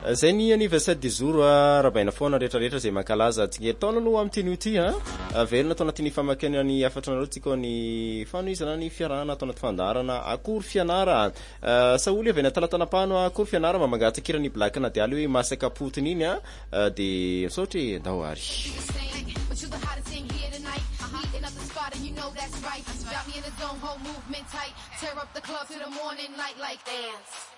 zay ny anniversaire du jour rabaina foana rehetrarehetra zay mankalaza tsy taona no amin'ity ty velona atao anatin'ny famakena ny afatra nareo tsika ny fanoizana ny fiarahana atao anaty fandarana akory fianara saoly avy natalatanapano akory fianara mamangatsakirany black na dialy hoe masaka potiny iny de misaotry dahoary and you know that's right. Got me in the zone, whole movement tight. Tear up the club to the morning light like dance.